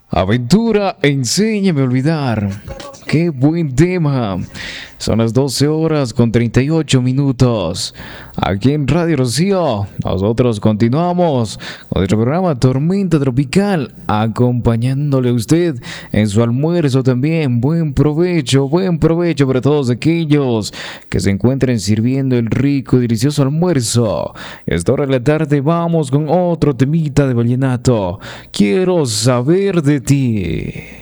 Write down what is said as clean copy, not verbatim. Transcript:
Aventura, enséñame a olvidar. Qué buen tema. Son las 12 horas con 38 minutos. Aquí en Radio Rocío, nosotros continuamos con nuestro programa Tormenta Tropical, acompañándole a usted en su almuerzo también. Buen provecho para todos aquellos que se encuentren sirviendo el rico y delicioso almuerzo. Esta hora de la tarde vamos con otro temita de vallenato. Quiero saber de ti.